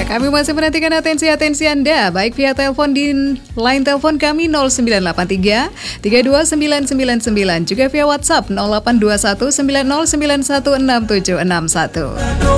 Ya, kami masih menantikan atensi Anda, baik via telepon di line telepon kami 0983 329999, juga via WhatsApp 0821 90916761.